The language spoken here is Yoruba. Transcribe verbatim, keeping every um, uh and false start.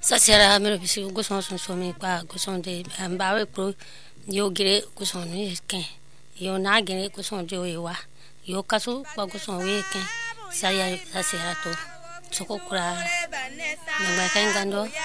Sasera mero bisi guson son so mi pa guson de mbawe pro yo gire guson ni ken yo na gire guson jo yewa yo kaso kwa guson we ken saya sasera to soko kura ngwa kan gando